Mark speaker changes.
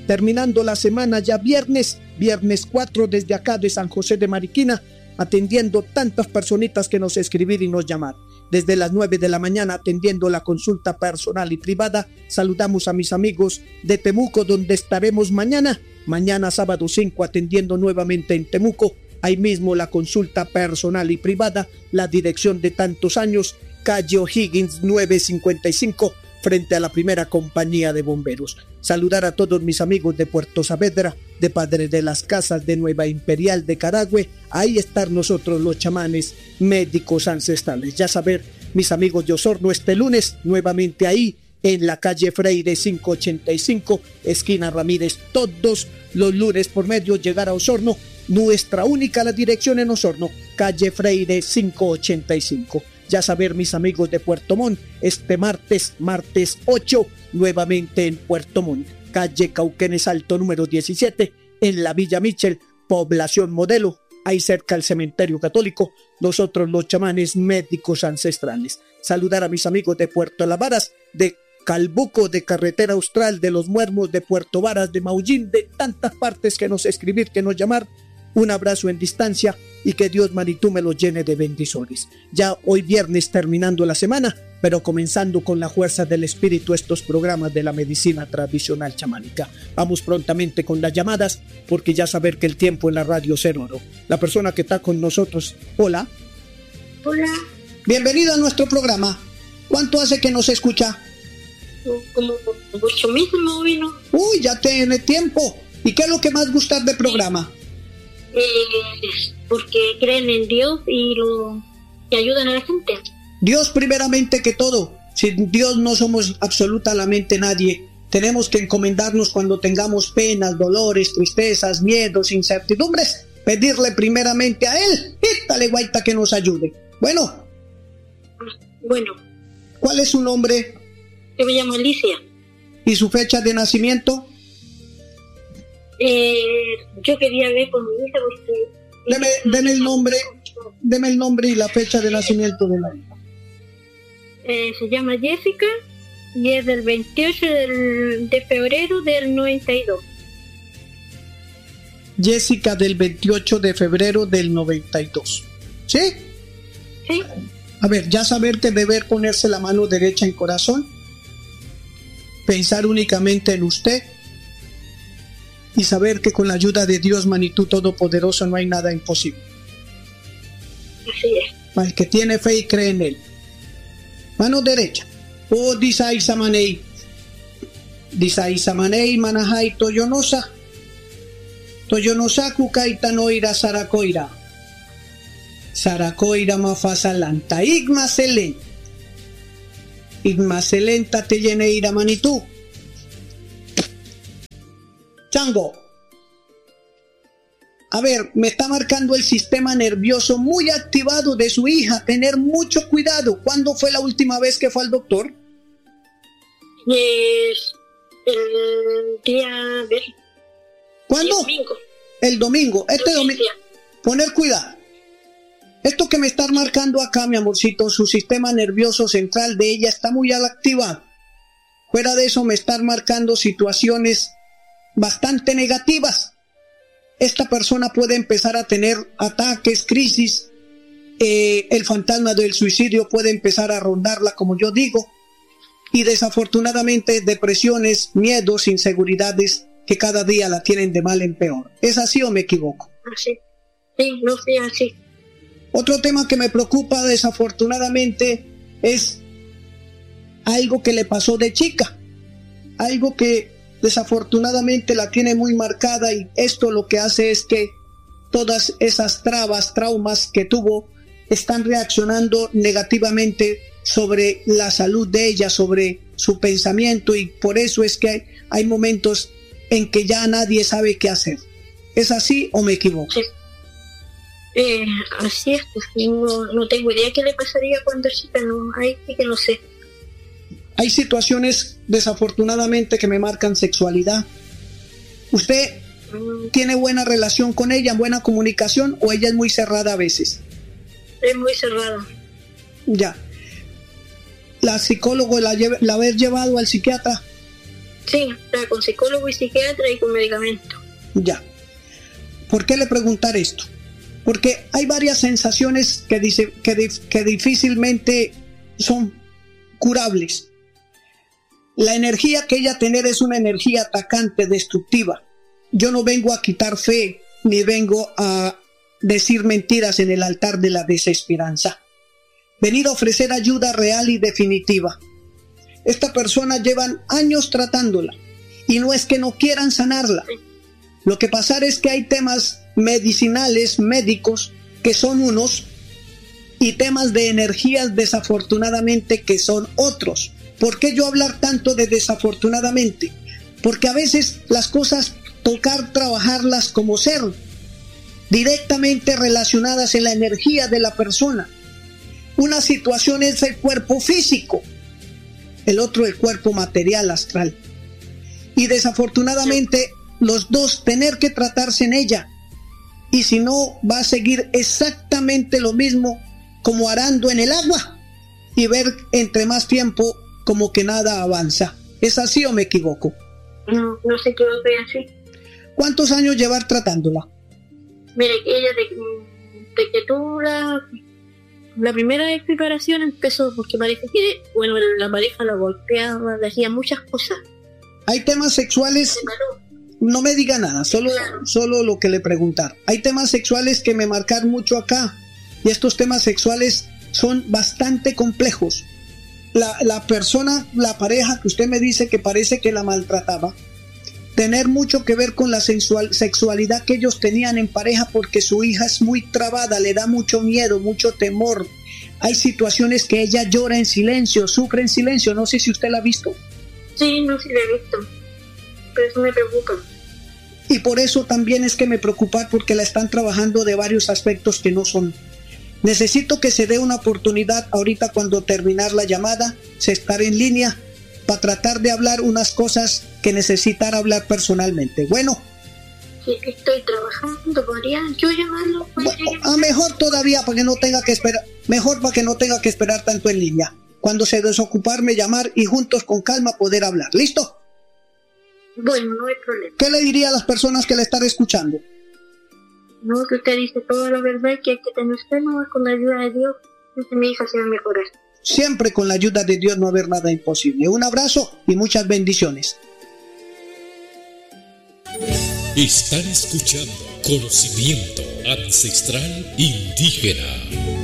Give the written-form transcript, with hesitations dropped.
Speaker 1: terminando la semana ya viernes 4 desde acá de San José de Mariquina, atendiendo tantas personitas que nos escribir y nos llamar. Desde las 9 de la mañana atendiendo la consulta personal y privada. Saludamos a mis amigos de Temuco, donde estaremos mañana sábado 5 atendiendo nuevamente en Temuco. Ahí mismo la consulta personal y privada, la dirección de tantos años, calle O'Higgins 955, frente a la primera compañía de bomberos. Saludar a todos mis amigos de Puerto Saavedra, de Padre de las Casas, de Nueva Imperial, de Carahue. Ahí estar nosotros los chamanes médicos ancestrales. Ya saber, mis amigos de Osorno, este lunes nuevamente ahí en la calle Freire 585, esquina Ramírez, todos los lunes por medio llegar a Osorno. Nuestra única la dirección en Osorno, calle Freire 585. Ya saber, mis amigos de Puerto Montt, este martes 8, nuevamente en Puerto Montt, calle Cauquenes Alto número 17, en la Villa Michel, población modelo, ahí cerca al cementerio católico, nosotros los chamanes médicos ancestrales. Saludar a mis amigos de Puerto Las Varas, de Calbuco, de Carretera Austral, de Los Muermos, de Puerto Varas, de Maullín, de tantas partes que nos escribir, que nos llamar. Un abrazo en distancia y que Dios Manitú me lo llene de bendiciones. Ya hoy viernes terminando la semana, pero comenzando con la fuerza del espíritu estos programas de la medicina tradicional chamánica. Vamos prontamente con las llamadas, porque ya saber que el tiempo en la radio es oro. La persona que está con nosotros, hola.
Speaker 2: Hola.
Speaker 1: Bienvenido a nuestro programa. ¿Cuánto hace que nos escucha?
Speaker 2: Como 8 meses más o menos.
Speaker 1: Uy, ya tiene tiempo. ¿Y qué es lo que más gusta del programa?
Speaker 2: Porque creen en Dios y ayudan a la gente.
Speaker 1: Dios primeramente que todo. Sin Dios no somos absolutamente nadie. Tenemos que encomendarnos cuando tengamos penas, dolores, tristezas, miedos, incertidumbres. Pedirle primeramente a Él. Dale guaita que nos ayude. Bueno. ¿Cuál es su nombre?
Speaker 2: Yo me llamo Alicia.
Speaker 1: ¿Y su fecha de nacimiento?
Speaker 2: Yo quería ver con mi hija porque...
Speaker 1: Deme el nombre y la fecha de nacimiento de la hija.
Speaker 2: Se llama Jessica y es del 28 de febrero del 92.
Speaker 1: Jessica del 28 de febrero del 92. ¿Sí?
Speaker 2: Sí.
Speaker 1: A ver, ya saber que deber ponerse la mano derecha en corazón, pensar únicamente en usted y saber que con la ayuda de Dios Manitú Todopoderoso no hay nada imposible.
Speaker 2: Así es.
Speaker 1: Al que tiene fe y cree en Él. Mano derecha. O disai samanei manahai toyonosa kukaita noira sarakoira mafasalanta igmaselenta te lleneira Manitú. Chango, a ver, me está marcando el sistema nervioso muy activado de su hija. Tener mucho cuidado. ¿Cuándo fue la última vez que fue al doctor?
Speaker 2: El día de...
Speaker 1: ¿Cuándo? El domingo. Este domingo. Poner cuidado. Esto que me está marcando acá, mi amorcito, su sistema nervioso central de ella está muy activado. Fuera de eso me están marcando situaciones bastante negativas. Esta persona puede empezar a tener ataques, crisis, el fantasma del suicidio puede empezar a rondarla, como yo digo, y desafortunadamente depresiones, miedos, inseguridades que cada día la tienen de mal en peor. ¿Es así o me equivoco?
Speaker 2: Así. Sí, no sé, así.
Speaker 1: Otro tema que me preocupa desafortunadamente es algo que le pasó de chica, algo que desafortunadamente la tiene muy marcada, y esto lo que hace es que todas esas traumas que tuvo están reaccionando negativamente sobre la salud de ella, sobre su pensamiento, y por eso es que hay momentos en que ya nadie sabe qué hacer. ¿Es así o me equivoco?
Speaker 2: Sí. Así es, pues no tengo idea qué le pasaría cuando chica, no, ahí sí que no sé.
Speaker 1: Hay situaciones desafortunadamente que me marcan sexualidad. ¿Usted tiene buena relación con ella, buena comunicación, o ella es muy cerrada a veces?
Speaker 2: Es muy cerrada.
Speaker 1: Ya. ¿La psicóloga la haber llevado al psiquiatra?
Speaker 2: Sí, está con psicólogo y psiquiatra y con medicamento.
Speaker 1: Ya. ¿Por qué le preguntar esto? Porque hay varias sensaciones que difícilmente son curables. La energía que ella tiene es una energía atacante, destructiva. Yo no vengo a quitar fe, ni vengo a decir mentiras en el altar de la desesperanza. Venir a ofrecer ayuda real y definitiva. Esta persona llevan años tratándola y no es que no quieran sanarla. Lo que pasa es que hay temas medicinales, médicos, que son unos, y temas de energías desafortunadamente que son otros. ¿Por qué yo hablar tanto de desafortunadamente? Porque a veces las cosas tocar trabajarlas como ser, directamente relacionadas en la energía de la persona. Una situación es el cuerpo físico, el otro el cuerpo material, astral. Y desafortunadamente los dos tener que tratarse en ella. Y si no, va a seguir exactamente lo mismo como arando en el agua y ver entre más tiempo como que nada avanza. ¿Es así o me equivoco?
Speaker 2: No se equivoca, así.
Speaker 1: ¿Cuántos años llevar tratándola?
Speaker 2: Mire, ella de que tuvo la primera preparación empezó porque parece que, bueno, la pareja la golpeaba, le hacía muchas cosas.
Speaker 1: Hay temas sexuales, no me diga nada, solo lo que le preguntar. Hay temas sexuales que me marcan mucho acá y estos temas sexuales son bastante complejos. La persona, la pareja que usted me dice que parece que la maltrataba, tener mucho que ver con la sexualidad que ellos tenían en pareja, porque su hija es muy trabada, le da mucho miedo, mucho temor. Hay situaciones que ella llora en silencio, sufre en silencio, no sé si usted la ha visto.
Speaker 2: Sí, no, sí la he visto, pero eso me preocupa.
Speaker 1: Y por eso también es que me preocupa, porque la están trabajando de varios aspectos que no son. Necesito que se dé una oportunidad ahorita cuando terminar la llamada, se estar en línea, para tratar de hablar unas cosas que necesitar hablar personalmente. Bueno.
Speaker 2: Sí, estoy trabajando, ¿podría yo llamarlo?
Speaker 1: Mejor todavía, para que no tenga que esperar, mejor para que no tenga que esperar tanto en línea. Cuando se desocuparme, llamar y juntos con calma poder hablar. ¿Listo?
Speaker 2: Bueno, no hay problema.
Speaker 1: ¿Qué le diría a las personas que le están escuchando?
Speaker 2: No, que usted dice toda la verdad, que hay que tener usted nomás con la ayuda de Dios, que mi hija se va a mejorar.
Speaker 1: Siempre con la ayuda de Dios no va a haber nada imposible. Un abrazo y muchas bendiciones.
Speaker 3: Están escuchando Conocimiento Ancestral Indígena.